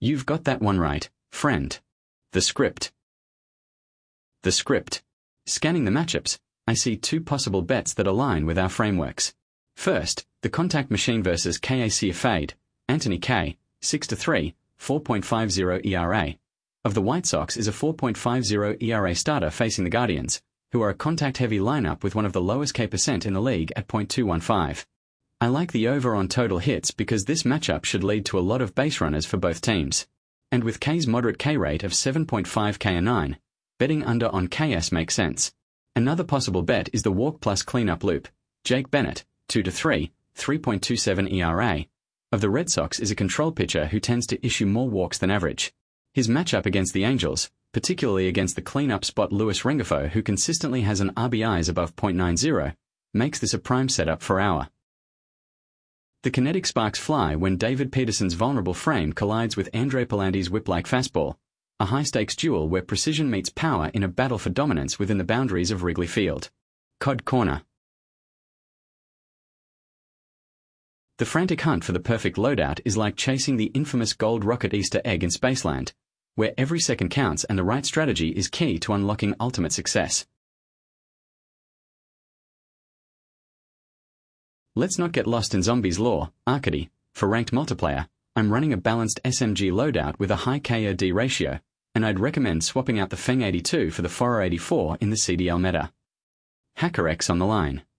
You've got that one right, friend. The script. The script. Scanning the matchups, I see two possible bets that align with our frameworks. First, the contact machine versus KAC Fade, Anthony K, 6-3, 4.50 ERA. Of the White Sox is a 4.50 ERA starter facing the Guardians, who are a contact-heavy lineup with one of the lowest K percent in the league at .215. I like the over on total hits because this matchup should lead to a lot of base runners for both teams. And with K's moderate K rate of 7.5 K/9, betting under on KS makes sense. Another possible bet is the walk plus cleanup loop. Jake Bennett, 2-3, 3.27 ERA. Of the Red Sox is a control pitcher who tends to issue more walks than average. His matchup against the Angels, particularly against the cleanup spot Luis Rengifo, who consistently has an RBIs above .90, makes this a prime setup for our. The kinetic sparks fly when David Peterson's vulnerable frame collides with Andre Palandi's whip-like fastball, a high-stakes duel where precision meets power in a battle for dominance within the boundaries of Wrigley Field. Cod Corner. The frantic hunt for the perfect loadout is like chasing the infamous gold rocket Easter egg in Spaceland, where every second counts and the right strategy is key to unlocking ultimate success. Let's not get lost in Zombies lore, Arcady. For ranked multiplayer, I'm running a balanced SMG loadout with a high KOD ratio, and I'd recommend swapping out the Feng 82 for the Foro 84 in the CDL meta. HackerX on the line.